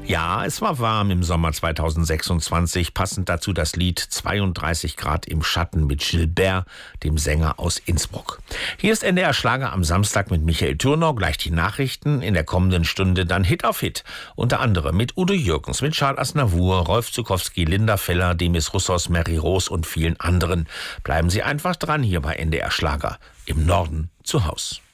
Ja, es war warm im Sommer 2026. Passend dazu das Lied 32 Grad im Schatten mit Gilbert, dem Sänger aus Innsbruck. Hier ist NDR Schlager am Samstag mit Michael Thürnau. Gleich die Nachrichten. In der kommenden Stunde dann Hit auf Hit. Unter anderem mit Udo Jürgens, mit Charles Aznavour, Rolf Zukowski, Linda Feller, Demis Roussos, Mary Rose und vielen anderen. Bleiben Sie einfach dran hier bei NDR Schlager. Im Norden zu Haus.